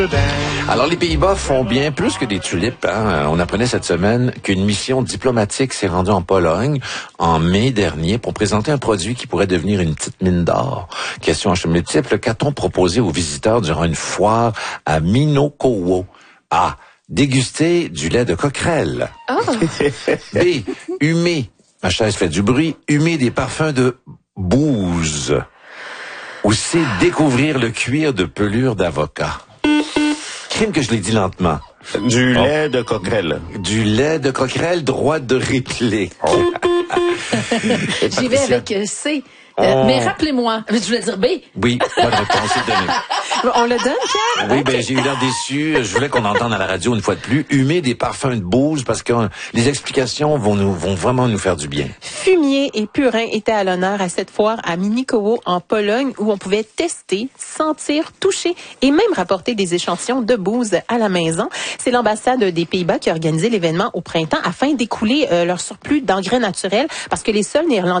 Alors, les Pays-Bas font bien plus que des tulipes. On apprenait cette semaine qu'une mission diplomatique s'est rendue en Pologne en mai dernier pour présenter un produit qui pourrait devenir une petite mine d'or. Question en multiple, qu'a-t-on proposé aux visiteurs durant une foire à Minokowo? A. Déguster du lait de coquerelle. Oh. B. Humer. Ma chaise fait du bruit. Humer des parfums de bouse. Ou C. Découvrir le cuir de pelure d'avocat. Crime que je l'ai dit lentement. Du lait de coquerelle. Du lait de coquerelle, droit de réplique. Oh. J'y vais avec C. Mais rappelez-moi, je voulais dire B. Oui, bonne réponse est donnée. On le donne, Pierre? Oui, ben j'ai eu l'air déçu. Je voulais qu'on entende à la radio une fois de plus humer des parfums de bouse parce que les explications vont vraiment nous faire du bien. Fumier et purin étaient à l'honneur à cette foire à Mikołajów en Pologne où on pouvait tester, sentir, toucher et même rapporter des échantillons de bouse à la maison. C'est l'ambassade des Pays-Bas qui a organisé l'événement au printemps afin d'écouler leur surplus d'engrais naturels parce que les sols néerlandais